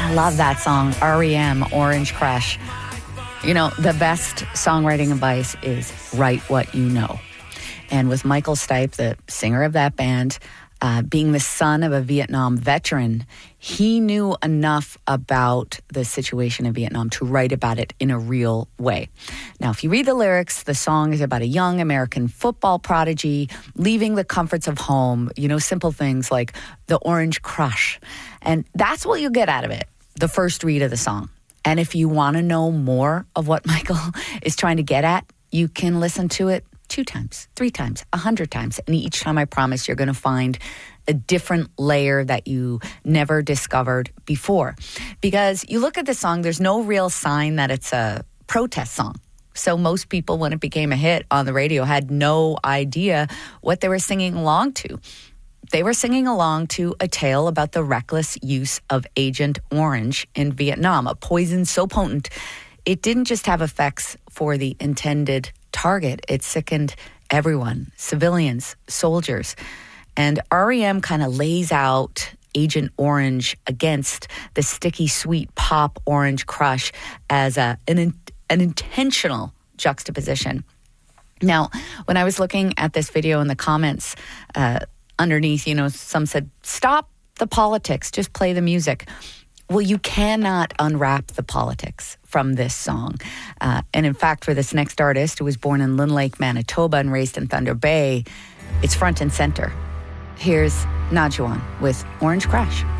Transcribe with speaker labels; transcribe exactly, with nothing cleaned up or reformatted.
Speaker 1: I love that song, R E M, Orange Crush. You know, the best songwriting advice is write what you know. And with Michael Stipe, the singer of that band, uh, being the son of a Vietnam veteran, he knew enough about the situation in Vietnam to write about it in a real way. Now, if you read the lyrics, the song is about a young American football prodigy leaving the comforts of home, you know, simple things like the orange crush. And that's what you get out of it, the first read of the song. And if you want to know more of what Michael is trying to get at, you can listen to it two times, three times, a hundred times. And each time, I promise, you're going to find a different layer that you never discovered before. Because you look at the song, there's no real sign that it's a protest song. So most people, when it became a hit on the radio, had no idea what they were singing along to. They were singing along to a tale about the reckless use of Agent Orange in Vietnam, a poison so potent, it didn't just have effects for the intended target. It sickened everyone, civilians, soldiers. And R E M kind of lays out Agent Orange against the sticky, sweet pop Orange Crush as a, an, an intentional juxtaposition. Now, when I was looking at this video in the comments, uh, underneath, you know, some said, stop the politics, just play the music. Well, you cannot unwrap the politics from this song. Uh, and in fact, for this next artist who was born in Lynn Lake, Manitoba and raised in Thunder Bay, it's front and center. Here's Najuan with Orange Crush.